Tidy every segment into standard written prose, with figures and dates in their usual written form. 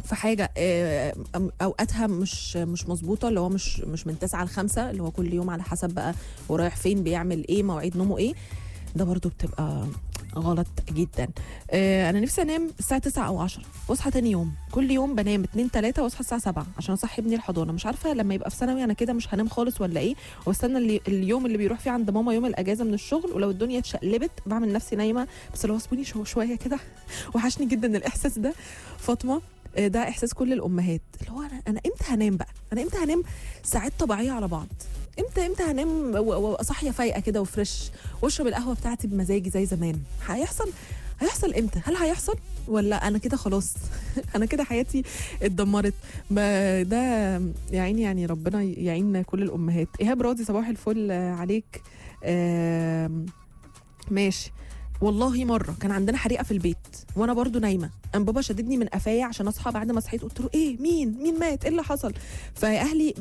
في حاجه اوقاتها مش مظبوطه، اللي هو مش من 9 ل 5، اللي هو كل يوم على حسب بقى هو رايح فين، بيعمل ايه، مواعيد نومه ايه، ده برضو بتبقى غلط جدا. انا نفسي انام الساعه 9 او 10 واصحى تاني يوم. كل يوم بنام 2 3 واصحى الساعه 7 عشان اصحي ابني الحضانه. مش عارفه لما يبقى في ثانوي انا كده مش هنام خالص ولا ايه، واستنى اليوم اللي بيروح فيه عند ماما يوم الاجازه من الشغل، ولو الدنيا اتشقلبت بعمل نفسي نايمه، بس لو اصبوني شويه كده. وحشني جدا الاحساس ده فاطمه. ده احساس كل الامهات، اللي هو انا امتى هنام بقى، انا امتى هنام ساعات طبيعيه على بعض، امتى هنام وابقى صاحيه فايقه كده وفريش، واشرب القهوه بتاعتي بمزاجي زي زمان. هيحصل امتى؟ هل هيحصل ولا انا كده خلاص؟ انا كده حياتي اتدمرت. ما ده يا عيني، يعني ربنا يعين كل الامهات. ايهاب راضي صباح الفل عليك. ماشي. والله مره كان عندنا حريقه في البيت وانا برضو نايمه، قام بابا شددني من قفايا عشان اصحى. بعد ما صحيت قلت له ايه، مين مات، ايه اللي حصل؟ فاهلي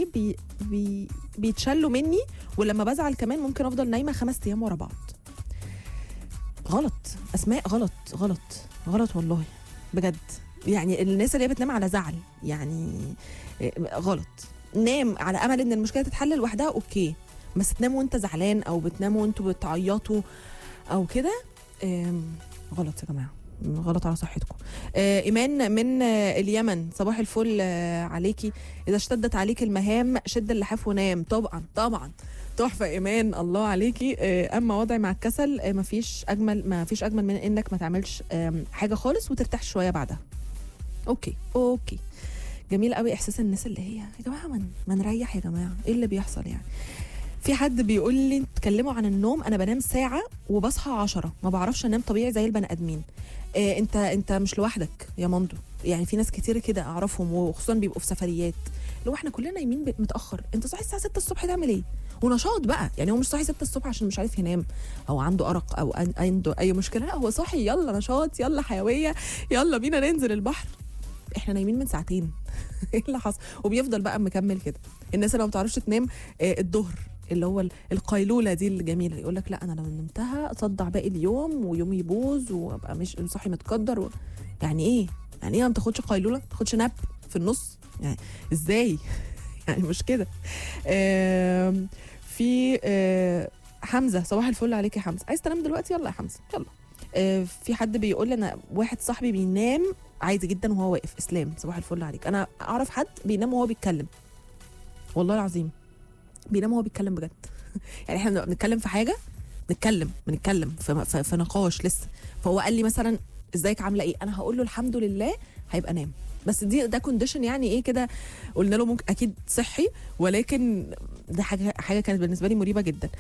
بيتشلوا مني، ولما بزعل كمان ممكن افضل نايمه 5 ايام ورا بعض. غلط اسماء، غلط والله بجد. يعني الناس اللي هي بتنام على زعل يعني غلط. نام على امل ان المشكله تتحل لوحدها اوكي، بس تنام وانت زعلان او بتنام وانتوا بتعيطوا او كده غلط يا جماعه، غلط على صحتكم. ايمان من اليمن صباح الفل عليكي. اذا اشتدت عليك المهام شد اللحاف ونام. طبعا تحفه ايمان، الله عليكي. اما وضعي مع الكسل مفيش اجمل من انك ما تعملش حاجه خالص وترتاح شويه بعدها. اوكي جميل قوي احساس الناس اللي هي يا جماعه ما نريح يا جماعه، ايه اللي بيحصل يعني؟ في حد بيقول لي اتكلموا عن النوم، انا بنام ساعه وبصحى 10، ما بعرفش انام طبيعي زي البني ادمين. انت مش لوحدك يا مندو، يعني في ناس كتير كده اعرفهم، وخصوصا بيبقوا في سفريات، لو احنا كلنا نايمين متاخر. انت صاحي الساعه 6 الصبح تعمل ايه؟ ونشاط بقى، يعني هو مش صاحي 6 الصبح عشان مش عارف ينام او عنده ارق او عنده اي مشكله، لا هو صاحي يلا نشاط، يلا حيويه، يلا بينا ننزل البحر. احنا نايمين من ساعتين. ايه اللي حصل؟ وبيفضل بقى مكمل كده. الناس اللي ما بتعرفش تنام الظهر، اللي هو القيلوله دي الجميله، يقول لك لا انا لو نمتها اصدع باقي اليوم ويومي يبوظ وابقى مش صاحي متقدر يعني ايه ما تاخدش قيلوله، ما تاخدش ناب في النص يعني ازاي؟ يعني مش كده. في حمزه صباح الفل عليك يا حمزه. عايز تنام دلوقتي؟ يلا يا حمزه يلا. في حد بيقول لي انا واحد صاحبي بينام عادي جدا وهو واقف. اسلام صباح الفل عليك. انا اعرف حد بينام وهو بيتكلم، والله العظيم بينام وهو بيتكلم بجد. يعني احنا بنتكلم في حاجه، بنتكلم في نقاش لسه، فهو قال لي مثلا ازيك عامله ايه، انا هقول له الحمد لله، هيبقى نام. بس ده كونديشن يعني ايه كده، قلنا له ممكن اكيد صحي، ولكن ده حاجه كانت بالنسبه لي مريبه جدا.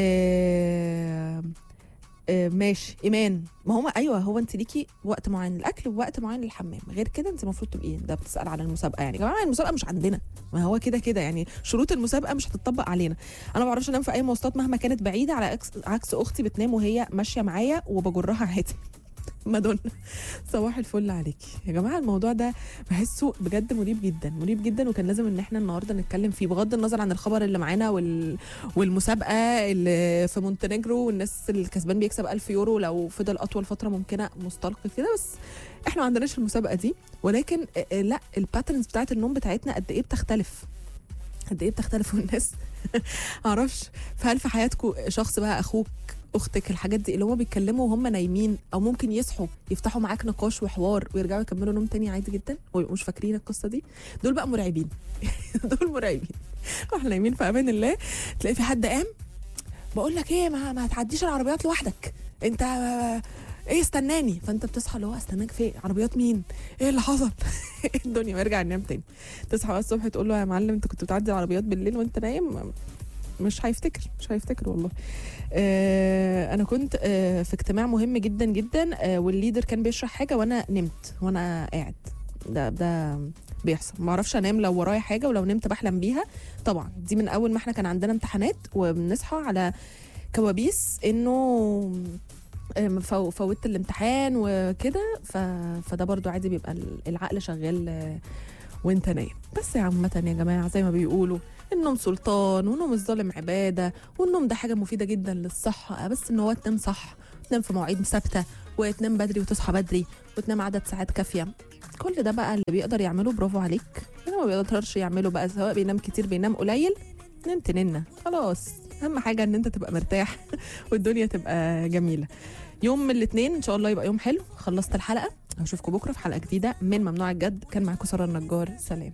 ماشي ايمان. ما هو ايوه، هو انت ليكي وقت معين للاكل ووقت معين للحمام، غير كده انت المفروض تبقي ده بتسال على المسابقه. يعني يا جماعه المسابقه مش عندنا، ما هو كده يعني شروط المسابقه مش هتطبق علينا. انا ما بعرفش انام في اي مواصلات مهما كانت بعيده، على عكس اختي بتنام وهي ماشيه معايا وبجرها عادي. مادونا صباح الفل عليكي. يا جماعه الموضوع ده بحسه بجد مريب جدا، وكان لازم ان احنا النهارده نتكلم فيه، بغض النظر عن الخبر اللي معانا والمسابقه اللي في مونتينيجرو، والناس الكسبان بيكسب 1000 يورو لو فضل اطول فتره ممكنه مستلقي كده. بس احنا ما عندناش المسابقه دي، ولكن لا الباترنز بتاعت النوم بتاعتنا قد ايه بتختلف والناس معرفش. فهل في حياتكم شخص بقى، اخوك، اختك، الحاجات دي اللي هم بيتكلموا وهم نايمين، او ممكن يصحوا يفتحوا معاك نقاش وحوار ويرجعوا يكملوا نوم تاني عادي جدا ومش فاكرين القصه دي؟ دول بقى مرعبين. دول مرعبين. واحنا نايمين في امان الله تلاقي في حد قام بقول لك ايه، ما تعديش العربيات لوحدك، انت ايه استناني، فانت بتصحى اللي هو استناك في عربيات مين، ايه اللي حصل؟ الدنيا، ويرجع ينام تاني. تصحى بقى الصبح تقول له يا معلم انت كنت بتعدي العربيات بالليل وانت نايم، مش هيفتكر والله. انا كنت في اجتماع مهم جدا والليدر كان بيشرح حاجه وانا نمت وانا قاعد. ده بيحصل. ما اعرفش انام لو ورايا حاجه، ولو نمت بحلم بيها طبعا. دي من اول ما احنا كان عندنا امتحانات وبنصحى على كوابيس انه فوتت الامتحان وكده، فده برضو عادي بيبقى العقل شغال وانت نايم. بس عامة يا جماعة زي ما بيقولوا النوم سلطان، والنوم الظالم عبادة، والنوم ده حاجة مفيدة جدا للصحة، بس ان هو تنام صح، تنام في مواعيد ثابتة، وتنام بدري وتصحى بدري، وتنام عدد ساعات كافية. كل ده بقى اللي بيقدر يعمله برافو عليك، اللي ما بيقدرش يعمله بقى سواء بينام كتير بينام قليل، نمت ننه خلاص. اهم حاجه ان انت تبقى مرتاح والدنيا تبقى جميله. يوم الاثنين ان شاء الله يبقى يوم حلو. خلصت الحلقه، اشوفكم بكره في حلقه جديده من ممنوع الجد. كان معاكم ساره النجار، سلام.